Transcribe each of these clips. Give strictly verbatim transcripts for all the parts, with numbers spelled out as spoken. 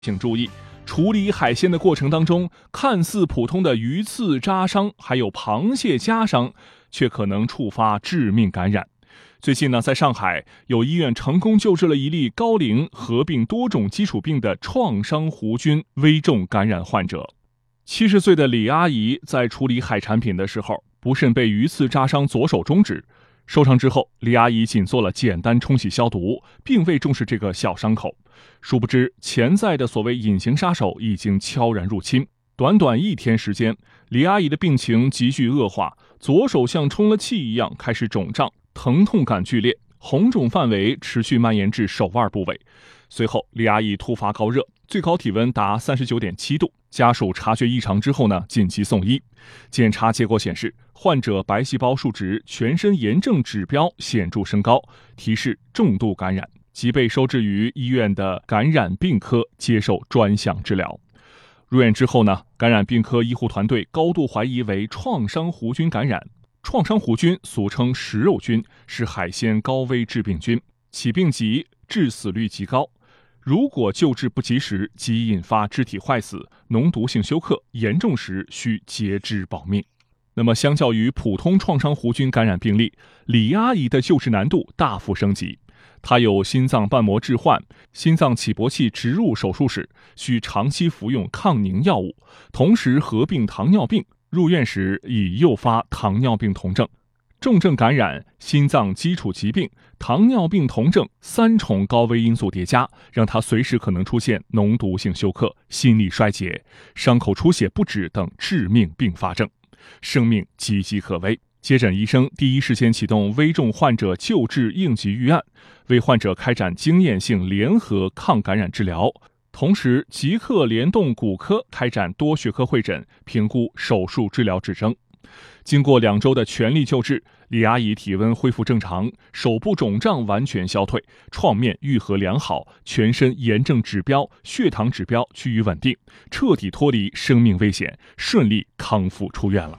请注意，处理海鲜的过程当中，看似普通的鱼刺扎伤，还有螃蟹夹伤，却可能触发致命感染。最近呢，在上海有医院成功救治了一例高龄合并多种基础病的创伤弧菌危重感染患者。七十岁的李阿姨在处理海产品的时候，不慎被鱼刺扎伤左手中指。受伤之后，李阿姨仅做了简单冲洗消毒，并未重视这个小伤口。殊不知，潜在的所谓隐形杀手已经悄然入侵。短短一天时间，李阿姨的病情急剧恶化，左手像充了气一样开始肿胀，疼痛感剧烈，红肿范围持续蔓延至手腕部位。随后，李阿姨突发高热，最高体温达 三十九点七度。家属察觉异常之后呢，紧急送医。检查结果显示，患者白细胞数值、全身炎症指标显著升高，提示重度感染，即被收治于医院的感染病科接受专项治疗。入院之后呢，感染病科医护团队高度怀疑为创伤弧菌感染。创伤弧菌俗称食肉菌，是海鲜高危致病菌，起病急，致死率极高。如果救治不及时，即引发肢体坏死、脓毒性休克，严重时需截肢保命。那么相较于普通创伤弧菌感染病例，李阿姨的救治难度大幅升级。她有心脏瓣膜置换、心脏起搏器植入手术史，需长期服用抗凝药物，同时合并糖尿病，入院时已诱发糖尿病酮症。重症感染、心脏基础疾病、糖尿病酮症三重高危因素叠加，让他随时可能出现脓毒性休克、心力衰竭、伤口出血不止等致命并发症，生命岌岌可危。接诊医生第一时间启动危重患者救治应急预案，为患者开展经验性联合抗感染治疗，同时即刻联动骨科开展多学科会诊，评估手术治疗指征。经过两周的全力救治，李阿姨体温恢复正常，手部肿胀完全消退，创面愈合良好，全身炎症指标、血糖指标趋于稳定，彻底脱离生命危险，顺利康复出院了。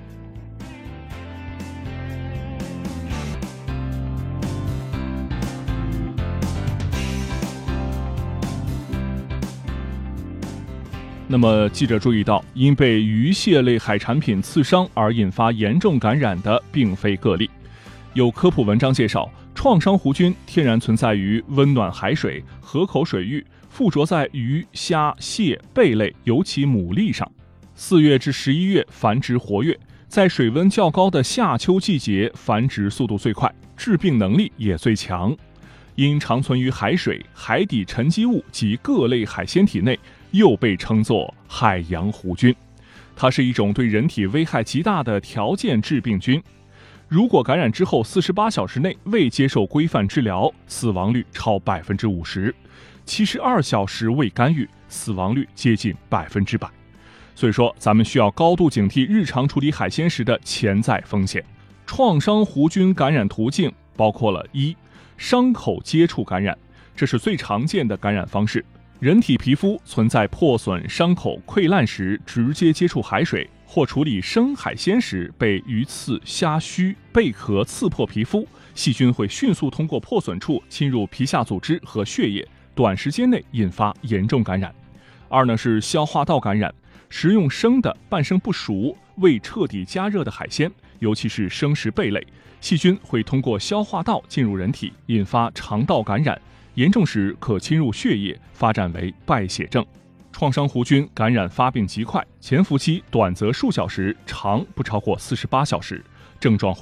那么记者注意到，因被鱼蟹类海产品刺伤而引发严重感染的并非个例。有科普文章介绍，创伤弧菌天然存在于温暖海水、河口水域，附着在鱼、虾、蟹、贝类，尤其牡蛎上。四月至十一月繁殖活跃，在水温较高的夏秋季节繁殖速度最快，致病能力也最强。因长存于海水、海底沉积物及各类海鲜体内，又被称作海洋弧菌。它是一种对人体危害极大的条件致病菌。如果感染之后四十八小时内未接受规范治疗，死亡率超 百分之五十； 七十二小时未干预，死亡率接近百分之百。所以说，咱们需要高度警惕日常处理海鲜时的潜在风险。创伤弧菌感染途径包括了一、伤口接触感染，这是最常见的感染方式。人体皮肤存在破损、伤口溃烂时直接接触海水，或处理生海鲜时被鱼刺、虾须、贝壳刺破皮肤，细菌会迅速通过破损处侵入皮下组织和血液，短时间内引发严重感染。二呢是消化道感染，食用生的、半生不熟、未彻底加热的海鲜，尤其是生食贝类，细菌会通过消化道进入人体，引发肠道感染，严重时可侵入血液，发展为败血症。创伤弧菌感染发病极快，潜伏期短则数小时，长不超过四十八小时，症状